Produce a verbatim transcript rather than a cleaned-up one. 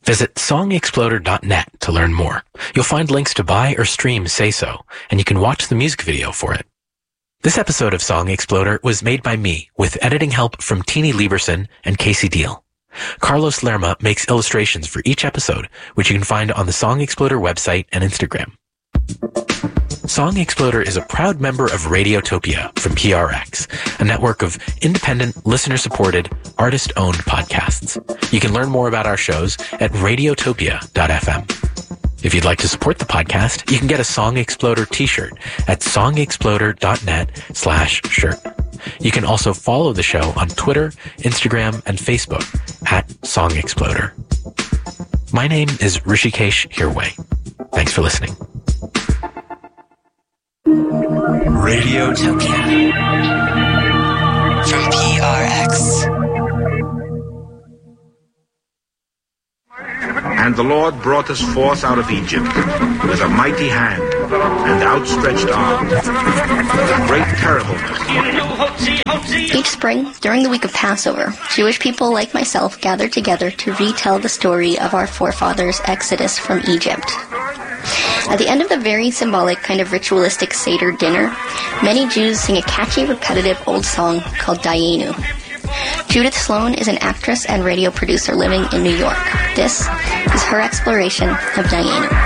Visit song exploder dot net to learn more. You'll find links to buy or stream Say So, and you can watch the music video for it. This episode of Song Exploder was made by me with editing help from Teeny Lieberson and Casey Deal. Carlos Lerma makes illustrations for each episode, which you can find on the Song Exploder website and Instagram. Song Exploder is a proud member of Radiotopia from P R X, a network of independent, listener-supported, artist-owned podcasts. You can learn more about our shows at radiotopia dot f m. If you'd like to support the podcast, you can get a Song Exploder t-shirt at song exploder dot net slash shirt. You can also follow the show on Twitter, Instagram, and Facebook at Song Exploder. My name is Rishikesh Hirway. Thanks for listening. Radiotopia from P R X. And the Lord brought us forth out of Egypt with a mighty hand and outstretched arm, with great terribleness. Each spring, during the week of Passover, Jewish people like myself gather together to retell the story of our forefathers' exodus from Egypt. At the end of the very symbolic, kind of ritualistic Seder dinner, many Jews sing a catchy, repetitive old song called Dayenu. Judith Sloan is an actress and radio producer living in New York. This is her exploration of Dayenu.